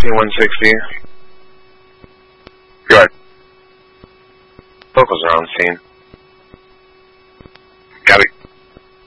scene 160. Go ahead. Locals are on scene.